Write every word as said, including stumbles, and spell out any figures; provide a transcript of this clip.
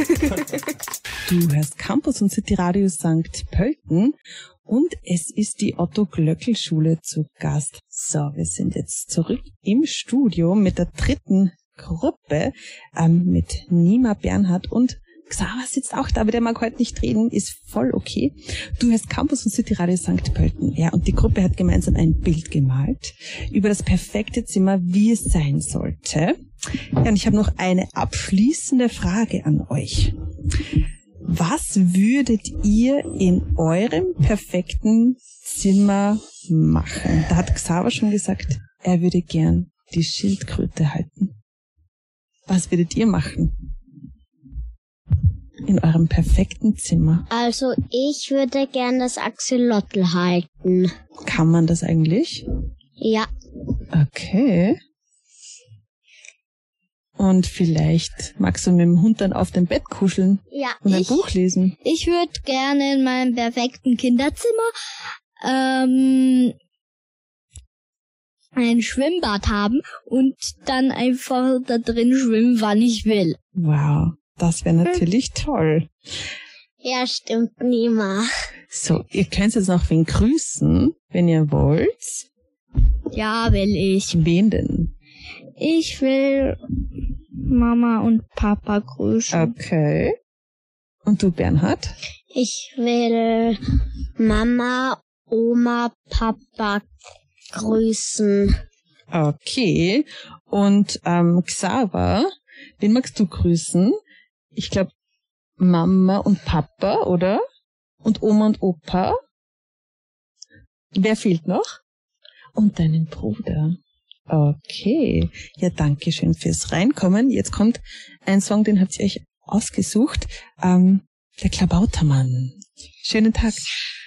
Du hörst Campus und City Radio Sankt Pölten und es ist die Otto-Glöckl-Schule zu Gast. So, wir sind jetzt zurück im Studio mit der dritten Gruppe, ähm, mit Nima, Bernhard und Xaver sitzt auch da, aber der mag heute nicht reden, ist voll okay. Du hörst Campus und City Radio Sankt Pölten, ja, und die Gruppe hat gemeinsam ein Bild gemalt über das perfekte Zimmer, wie es sein sollte. Ja, und ich habe noch eine abschließende Frage an euch. Was würdet ihr in eurem perfekten Zimmer machen? Da hat Xaver schon gesagt, er würde gern die Schildkröte halten. Was würdet ihr machen in eurem perfekten Zimmer? Also ich würde gern das Axolotl halten. Kann man das eigentlich? Ja. Okay. Und vielleicht magst du mit dem Hund dann auf dem Bett kuscheln Ja. und ein ich, Buch lesen. Ich würde gerne in meinem perfekten Kinderzimmer ähm, ein Schwimmbad haben und dann einfach da drin schwimmen, wann ich will. Wow, das wäre natürlich hm. toll. Ja, stimmt, Nima. So, ihr könnt jetzt noch wen grüßen, wenn ihr wollt. Ja, will ich. Wen denn? Ich will Mama und Papa grüßen. Okay. Und du, Bernhard? Ich will Mama, Oma, Papa grüßen. Okay. Und ähm, Xaver, wen magst du grüßen? Ich glaube Mama und Papa, oder? Und Oma und Opa. Wer fehlt noch? Und deinen Bruder. Okay. Ja, danke schön fürs Reinkommen. Jetzt kommt ein Song, den habt ihr euch ausgesucht. Ähm, der Klabautermann. Schönen Tag.